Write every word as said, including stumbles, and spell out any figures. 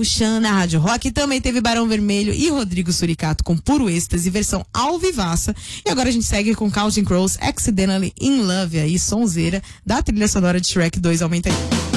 o Chan na Rádio Rock. Também teve Barão Vermelho e Rodrigo Suricato com Puro Êxtase, versão ao vivaça. E agora a gente segue com Counting Crows, Accidentally in Love, aí, sonzeira da trilha sonora de Shrek dois. Aumenta aí.